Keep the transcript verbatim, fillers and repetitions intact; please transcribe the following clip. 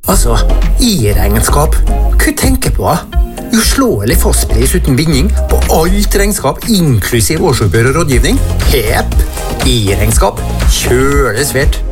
Altså, i-regnskap. Hva tenker på? Uslåelig fastpris uten binding på alt regnskap, inklusiv årsoppgjør og rådgivning. Pep! I-regnskap. Kjøle svært.